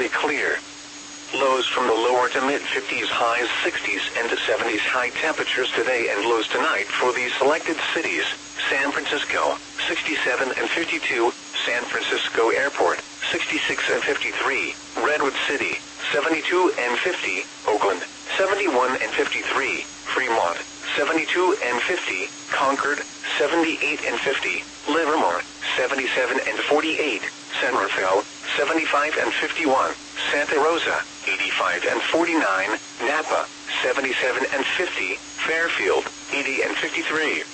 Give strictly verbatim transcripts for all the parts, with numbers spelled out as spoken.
mostly clear. Lows from the lower to mid-fifties, highs sixties and to seventies. High temperatures today and lows tonight for these selected cities: San Francisco, sixty-seven and fifty-two, San Francisco Airport, sixty-six and fifty-three, Redwood City, seventy-two and fifty, Oakland, seventy-one and fifty-three, Fremont, seventy-two and fifty, Concord, seventy-eight and fifty, Livermore, seventy-seven and forty-eight, San Rafael, seventy-five and fifty-one, Santa Rosa, eighty-five and forty-nine, Napa, seventy-seven and fifty, Fairfield, eighty and fifty-three.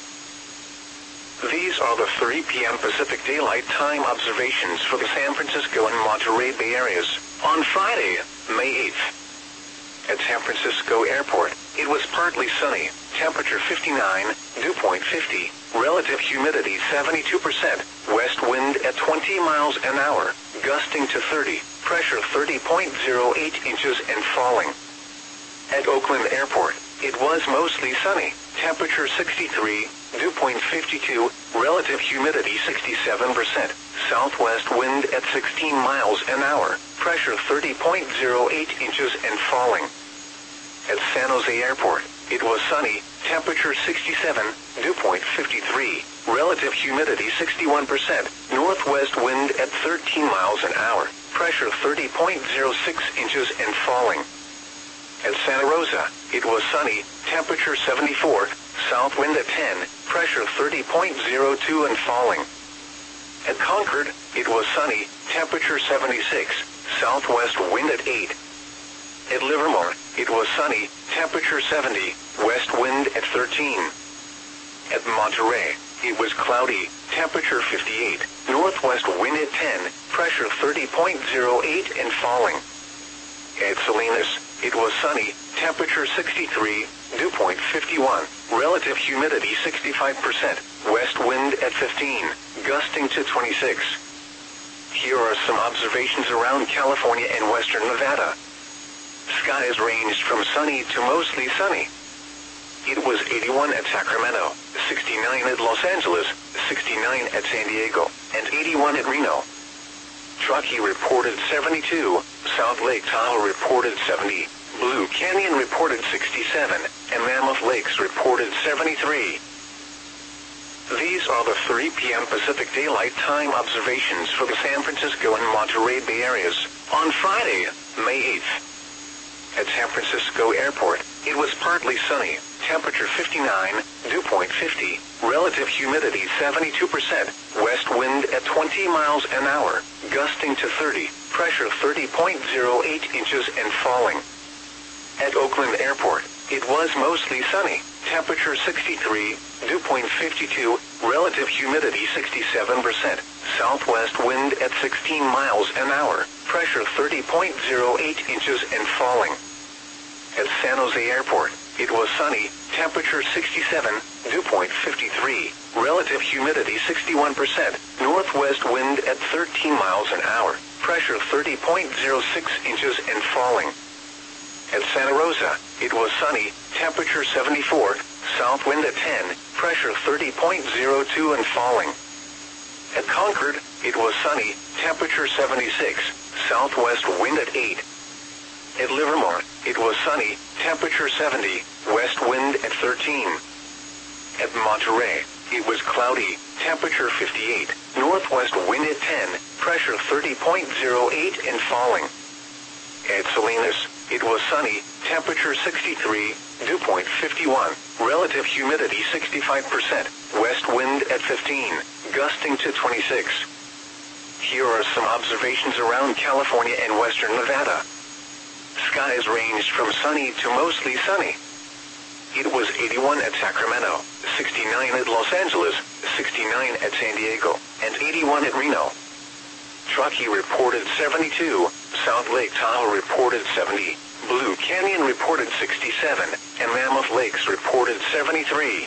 These are the three p m Pacific Daylight Time observations for the San Francisco and Monterey Bay areas on Friday, May eighth. At San Francisco Airport, it was partly sunny, temperature fifty-nine, dew point fifty, relative humidity seventy-two percent, west wind at twenty miles an hour, gusting to thirty, pressure thirty point zero eight inches and falling. At Oakland Airport, it was mostly sunny, temperature sixty-three, dew point fifty-two, relative humidity sixty-seven percent, southwest wind at sixteen miles an hour, pressure thirty point zero eight inches and falling. At San Jose Airport, it was sunny, temperature sixty-seven, dew point fifty-three, relative humidity sixty-one percent, northwest wind at thirteen miles an hour, pressure thirty point zero six inches and falling. At Santa Rosa, it was sunny, temperature seventy-four, south wind at ten, pressure thirty point zero two and falling. At Concord, it was sunny, temperature seventy-six, southwest wind at eight. At Livermore, it was sunny, temperature seventy, west wind at thirteen. At Monterey, it was cloudy, temperature fifty-eight, northwest wind at ten, pressure thirty point zero eight and falling. At Salinas, it was sunny, temperature sixty-three, dew point fifty-one, relative humidity sixty-five percent, west wind at fifteen, gusting to twenty-six. Here are some observations around California and western Nevada. Skies ranged from sunny to mostly sunny. It was eighty-one at Sacramento, sixty-nine at Los Angeles, sixty-nine at San Diego, and eighty-one at Reno. Truckee reported seventy-two, South Lake Tahoe reported seventy, Blue Canyon reported sixty-seven, and Mammoth Lakes reported seventy-three. These are the three p m Pacific Daylight Time observations for the San Francisco and Monterey Bay areas on Friday, May eighth. At San Francisco Airport, it was partly sunny, temperature fifty-nine, dew point fifty, relative humidity seventy-two percent, west wind at twenty miles an hour, gusting to thirty, pressure thirty point zero eight inches and falling. At Oakland Airport, it was mostly sunny, temperature sixty-three, dew point fifty-two, relative humidity sixty-seven percent, southwest wind at sixteen miles an hour, pressure thirty point zero eight inches and falling. At San Jose Airport, it was sunny, temperature sixty-seven, dew point fifty-three, relative humidity sixty-one percent, northwest wind at thirteen miles an hour, pressure thirty point zero six inches and falling. At Santa Rosa, it was sunny, temperature seventy-four, south wind at ten, pressure thirty point zero two and falling. At Concord, it was sunny, temperature seventy-six, southwest wind at eight. At Livermore, it was sunny, temperature seventy, west wind at thirteen. At Monterey, it was cloudy, temperature fifty-eight, northwest wind at ten, pressure thirty point zero eight and falling. At Salinas, it was sunny, temperature sixty-three, dew point fifty-one, relative humidity sixty-five percent, west wind at fifteen, gusting to twenty-six. Here are some observations around California and western Nevada. Skies ranged from sunny to mostly sunny. It was eighty-one at Sacramento, sixty-nine at Los Angeles, sixty-nine at San Diego, and eighty-one at Reno. Truckee reported seventy-two, South Lake Tahoe reported seventy, Blue Canyon reported sixty-seven, and Mammoth Lakes reported seventy-three.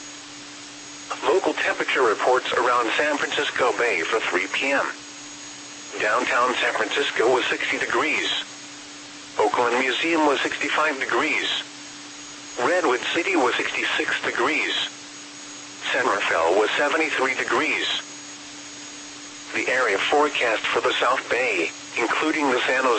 Local temperature reports around San Francisco Bay for three p m Downtown San Francisco was sixty degrees. Oakland Museum was sixty-five degrees. Redwood City was sixty-six degrees. San Rafael was seventy-three degrees. The area forecast for the South Bay, including the San Jose